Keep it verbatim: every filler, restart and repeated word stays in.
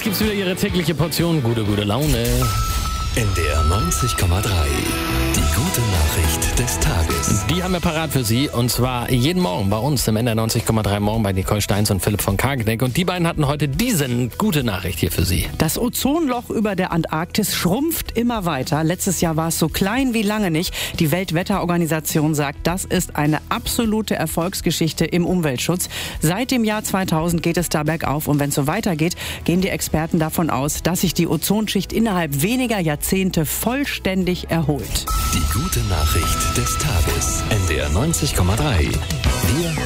gibt's wieder Ihre tägliche Portion gute, gute Laune. N D R neunzig Komma drei. Die gute Nachricht des Tages. Die haben wir parat für Sie. Und zwar jeden Morgen bei uns im N D R neunzig Komma drei Morgen bei Nicole Steins und Philipp von Kargeneck. Und die beiden hatten heute diese gute Nachricht hier für Sie. Das Ozonloch über der Antarktis schrumpft immer weiter. Letztes Jahr war es so klein wie lange nicht. Die Weltwetterorganisation sagt, das ist eine absolute Erfolgsgeschichte im Umweltschutz. Seit dem Jahr zweitausend geht es da bergauf. Und wenn es so weitergeht, gehen die Experten davon aus, dass sich die Ozonschicht innerhalb weniger Jahrzehnte vollständig erholt. Die gute Nachricht des Tages. N D R neunzig Komma drei. Wir